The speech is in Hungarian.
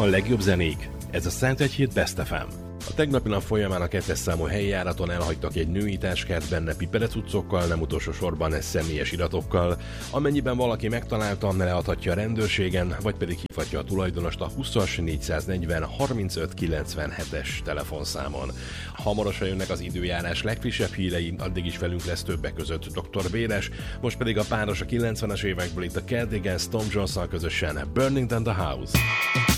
A legjobb zenék, ez a Szentegyhíd Best FM. A tegnapi nap folyamán a 2-es számú helyjáraton elhagytak egy női táskát benne piperecuccokkal, nem utolsó sorban személyes iratokkal. Amennyiben valaki megtalálta, leadhatja a rendőrségen, vagy pedig hívhatja a tulajdonost a 20-as 440 35 97-es telefonszámon. Hamarosan jönnek az időjárás legfrissebb hírei, addig is velünk lesz többek között Dr. Béres, most pedig a páros a 90-es évekből itt a Cardigans Tom Jones-szal közösen Burning Down the House.